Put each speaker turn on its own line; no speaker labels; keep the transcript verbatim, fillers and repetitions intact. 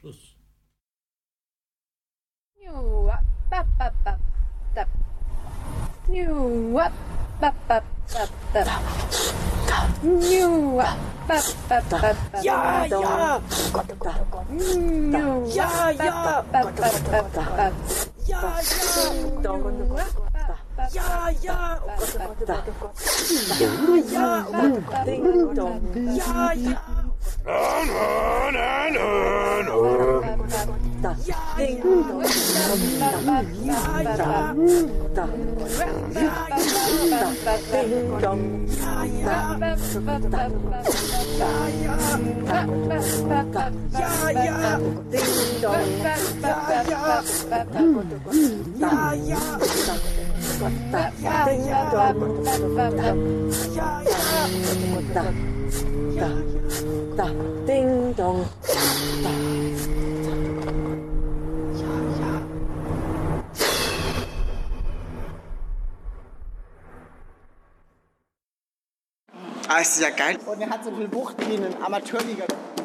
Schluss.
New up, up, up, up, up. New up, up, up, up, up. New up, up, up, up, up.
Ja, ja.
New
Ja,
up,
ja.
up, up, up, up.
Ja, ja. Ja, ja. Ja, ja. Ding dong. Ja, ja.
Na, na, na, na, na.
Ja, ding dong. Ja, ja. Ding dong. Ja, ja. Ja, ja. Ja, ja. Ding dong. Ja, ja. Ja, ja. Ding dong. Ja, ja. Da, ding dong. Da. Ja, ja.
Ah, ist ja geil. Und er hat so viel Wucht wie in einer Amateurliga.